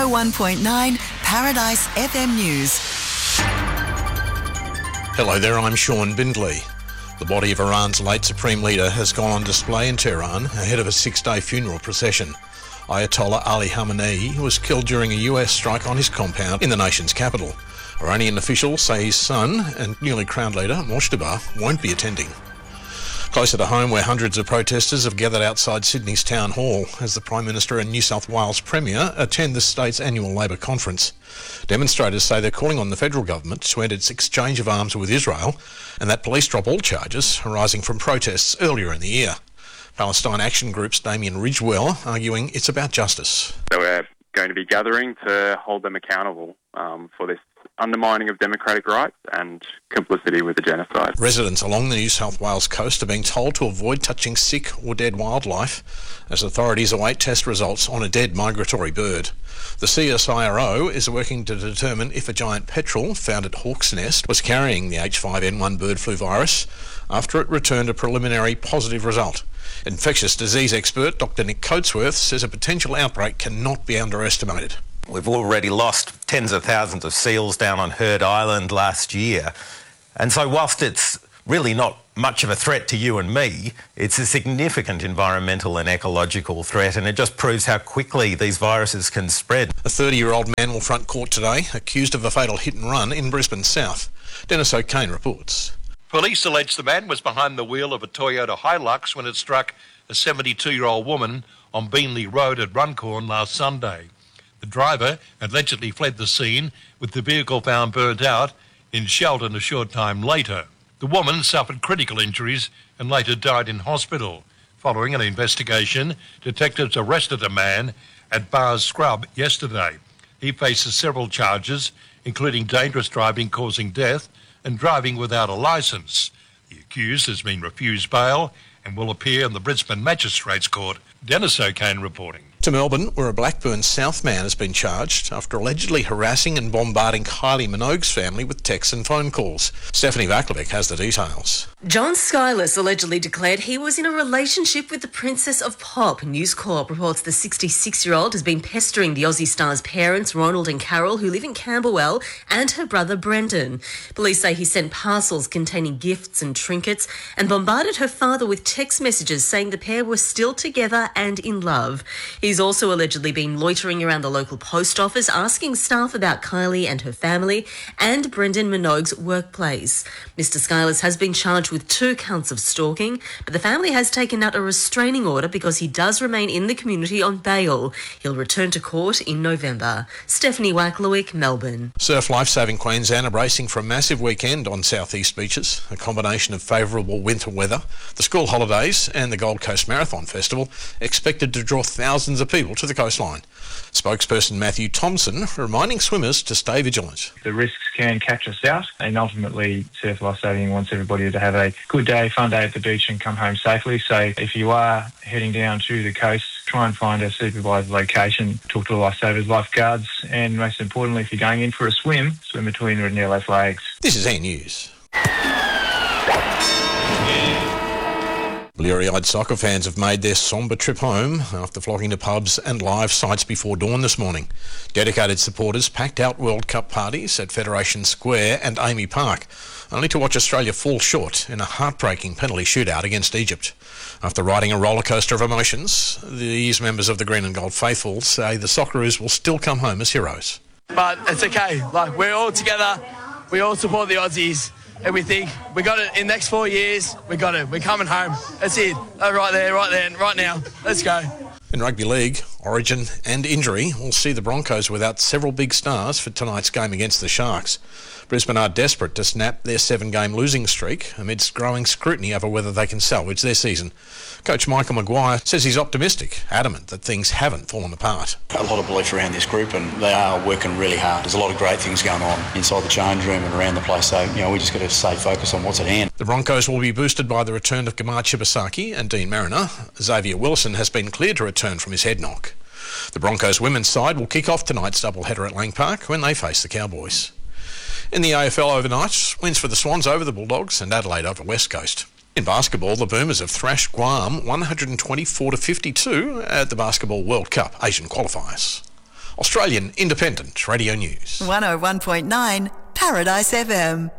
101.9 Paradise FM News. Hello there, I'm Sean Bindley. The body of Iran's late Supreme Leader has gone on display in Tehran ahead of a 6-day funeral procession. Ayatollah Ali Khamenei was killed during a US strike on his compound in the nation's capital. Iranian officials say his son and newly crowned leader, Moshtaba, won't be attending. Closer to home, where hundreds of protesters have gathered outside Sydney's Town Hall as the Prime Minister and New South Wales Premier attend the state's annual Labor conference. Demonstrators say they're calling on the federal government to end its exchange of arms with Israel and that police drop all charges arising from protests earlier in the year. Palestine Action Group's Damien Ridgewell arguing it's about justice. So we're going to be gathering to hold them accountable for this undermining of democratic rights and complicity with the genocide. Residents along the New South Wales coast are being told to avoid touching sick or dead wildlife as authorities await test results on a dead migratory bird. The CSIRO is working to determine if a giant petrel found at Hawk's Nest was carrying the H5N1 bird flu virus after it returned a preliminary positive result. Infectious disease expert Dr Nick Coatsworth says a potential outbreak cannot be underestimated. We've already lost tens of thousands of seals down on Heard Island last year. And so whilst it's really not much of a threat to you and me, it's a significant environmental and ecological threat, and it just proves how quickly these viruses can spread. A 30-year-old man will front court today, accused of a fatal hit and run in Brisbane South. Dennis O'Kane reports. Police allege the man was behind the wheel of a Toyota Hilux when it struck a 72-year-old woman on Beanley Road at Runcorn last Sunday. The driver allegedly fled the scene, with the vehicle found burnt out in Sheldon a short time later. The woman suffered critical injuries and later died in hospital. Following an investigation, detectives arrested a man at Bars Scrub yesterday. He faces several charges, including dangerous driving causing death and driving without a licence. The accused has been refused bail and will appear in the Brisbane Magistrates Court. Dennis O'Kane reporting. To Melbourne, where a Blackburn South man has been charged after allegedly harassing and bombarding Kylie Minogue's family with texts and phone calls. Stephanie Vaklovic has the details. John Skylas allegedly declared he was in a relationship with the Princess of Pop. News Corp reports the 66-year-old has been pestering the Aussie star's parents, Ronald and Carol, who live in Camberwell, and her brother Brendan. Police say he sent parcels containing gifts and trinkets and bombarded her father with text messages saying the pair were still together and in love. He's also allegedly been loitering around the local post office, asking staff about Kylie and her family and Brendan Minogue's workplace. Mr. Skylas has been charged with 2 counts of stalking, but the family has taken out a restraining order because he does remain in the community on bail. He'll return to court in November. Stephanie Waklowick, Melbourne. Surf Lifesaving Queensland are bracing for a massive weekend on southeast beaches, a combination of favourable winter weather, the school holidays and the Gold Coast Marathon Festival, expected to draw thousands of people to the coastline. Spokesperson Matthew Thompson reminding swimmers to stay vigilant. The risks can catch us out, and ultimately Surf Lifesaving wants everybody to have a good day, fun day at the beach and come home safely. So if you are heading down to the coast, try and find a supervised location, talk to the lifesavers, lifeguards, and most importantly, if you're going in for a swim, swim between the red and yellow flags. This is A News. Bleary-eyed soccer fans have made their sombre trip home after flocking to pubs and live sites before dawn this morning. Dedicated supporters packed out World Cup parties at Federation Square and Amy Park, only to watch Australia fall short in a heartbreaking penalty shootout against Egypt. After riding a rollercoaster of emotions, these members of the Green and Gold faithful say the Socceroos will still come home as heroes. But it's okay. We're all together. We all support the Aussies. And we think we got it in the next 4 years. We got it. We're coming home. That's it. Right there, right now. Let's go. In rugby league, origin and injury will see the Broncos without several big stars for tonight's game against the Sharks. Brisbane are desperate to snap their 7-game losing streak amidst growing scrutiny over whether they can salvage their season. Coach Michael Maguire says he's optimistic, adamant that things haven't fallen apart. A lot of belief around this group, and they are working really hard. There's a lot of great things going on inside the change room and around the place, so we just got to stay focused on what's at hand. The Broncos will be boosted by the return of Gamar Chibasaki and Dean Mariner. Xavier Wilson has been cleared to return from his head knock. The Broncos women's side will kick off tonight's doubleheader at Lang Park when they face the Cowboys. In the AFL overnight, wins for the Swans over the Bulldogs and Adelaide over West Coast. In basketball, the Boomers have thrashed Guam 124-52 at the Basketball World Cup Asian qualifiers. Australian Independent Radio News. 101.9 Paradise FM.